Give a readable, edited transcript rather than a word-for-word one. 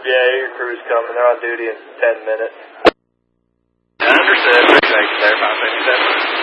Yeah, your crew's coming. They're on duty in 10 minutes. Understood. Thanks there, 557.